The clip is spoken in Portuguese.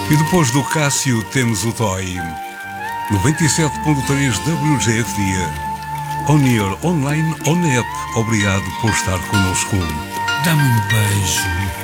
E depois do Cássio temos o Toy. 97.3 WGFD. On Air, online, on app. Obrigado por estar connosco. Dá-me um beijo.